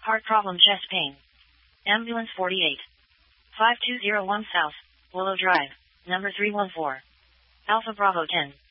Heart problem, chest pain. Ambulance 48. 5201 South, Willow Drive, number 314. Alpha Bravo 10.